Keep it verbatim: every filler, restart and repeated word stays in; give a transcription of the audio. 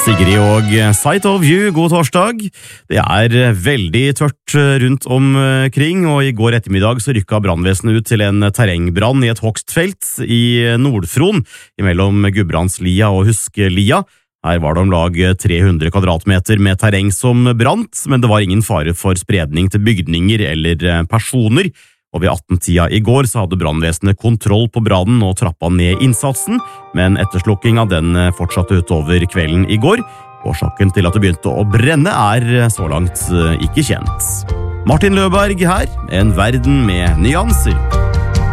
Sigrid og Sight of You, god torsdag. Det er veldig tørt rundt omkring, og i går ettermiddag så rykka brannvesenet ut til en terrengbrann i et hogstfelt i Nordfron, mellom Gudbrandslia og Huskelia. Her var det om lag tre hundre kvadratmeter med terreng som brant, men det var ingen fare for spredning til bygninger eller personer. Og ved atten-tida i går så hadde brannvesenet kontroll på brannen og trappa ned innsatsen, men etterslukkinga den fortsatte utover kvelden i går. Årsaken til at det begynte å brenne er så langt ikke kjent. Martin Løberg her, en verden med nyanser.